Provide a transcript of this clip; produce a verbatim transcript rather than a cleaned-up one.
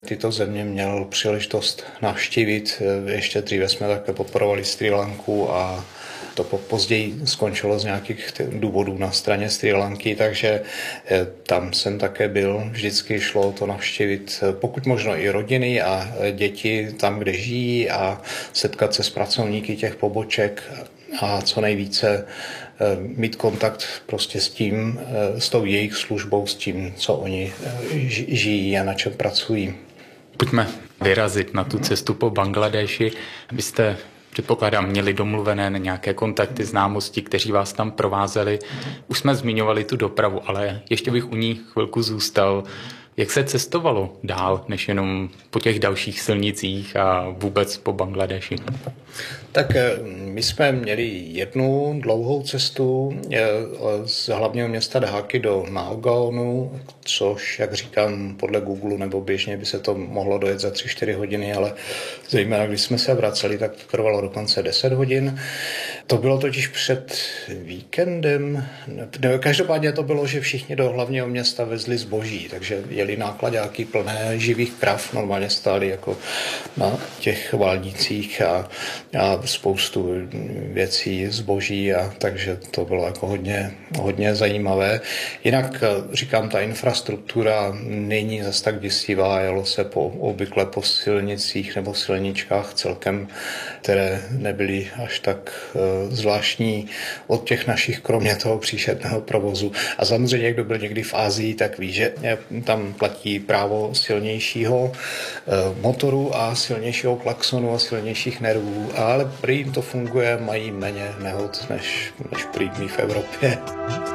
Tyto země měl příležitost navštívit. Ještě dříve jsme také podporovali Srí Lanku a to později skončilo z nějakých důvodů na straně Srí Lanky, takže tam jsem také byl. Vždycky šlo to navštívit pokud možno i rodiny a děti tam, kde žijí a setkat se s pracovníky těch poboček a co nejvíce mít kontakt prostě s tím, s tou jejich službou, s tím, co oni žijí a na čem pracují. Pojďme vyrazit na tu cestu po Bangladeši, abyste, předpokládám, měli domluvené na nějaké kontakty, známosti, kteří vás tam provázeli. Už jsme zmiňovali tu dopravu, ale ještě bych u ní chvilku zůstal. Jak se cestovalo dál, než jenom po těch dalších silnicích a vůbec po Bangladeši? Tak my jsme měli jednu dlouhou cestu z hlavního města Dháky do Naugaonu, což, jak říkám, podle Google nebo běžně by se to mohlo dojet za tři čtyři hodiny, ale zejména když jsme se vraceli, tak to trvalo dokonce deset hodin. To bylo totiž před víkendem. Každopádně to bylo, že všichni do hlavního města vezli zboží, takže jeli nákladáky plné živých krav, normálně stály jako na těch válnicích a, a spoustu věcí, zboží, a takže to bylo jako hodně, hodně zajímavé. Jinak říkám, ta infrastruktura není zas tak děsivá, jelo se po, obvykle po silnicích nebo silničkách celkem, které nebyly až tak zvláštní od těch našich, kromě toho příšerného provozu. A samozřejmě, kdo byl někdy v Asii, tak ví, že tam platí právo silnějšího motoru a silnějšího klaxonu a silnějších nervů, ale prý jim to funguje, mají méně nehod než, než prý v Evropě.